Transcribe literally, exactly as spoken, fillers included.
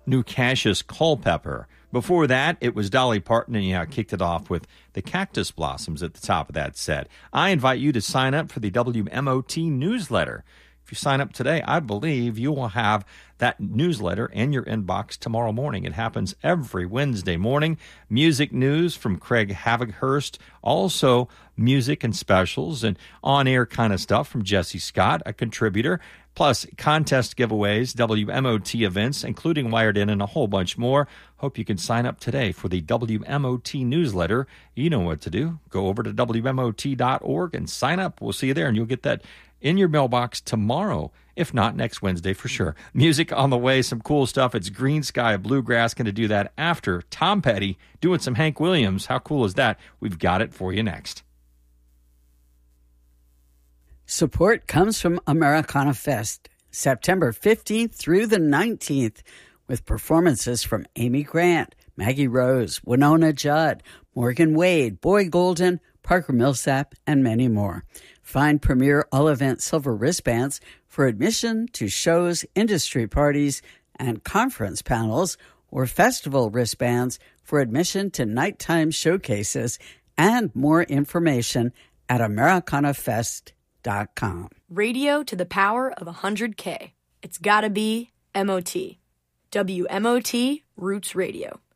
New Cassius Culpepper. Before that, it was Dolly Parton, and yeah, kicked it off with the Cactus Blossoms at the top of that set. I invite you to sign up for the W M O T newsletter. If you sign up today, I believe you will have that newsletter in your inbox tomorrow morning. It happens every Wednesday morning. Music news from Craig Havighurst. Also, music and specials and on-air kind of stuff from Jesse Scott, a contributor. Plus, contest giveaways, W M O T events, including Wired In, and a whole bunch more. Hope you can sign up today for the W M O T newsletter. You know what to do. Go over to W M O T dot org and sign up. We'll see you there, and you'll get that in your mailbox tomorrow, if not next Wednesday for sure. Music on the way, some cool stuff. It's Green Sky Bluegrass, going to do that after Tom Petty doing some Hank Williams. How cool is that? We've got it for you next. Support comes from Americana Fest, September fifteenth through the nineteenth, with performances from Amy Grant, Maggie Rose, Winona Judd, Morgan Wade, Boy Golden, Parker Millsap, and many more. Find premier all-event silver wristbands for admission to shows, industry parties, and conference panels, or festival wristbands for admission to nighttime showcases, and more information at americana fest dot com. Radio to the power of one hundred K. It's gotta be M O T. W M O T Roots Radio.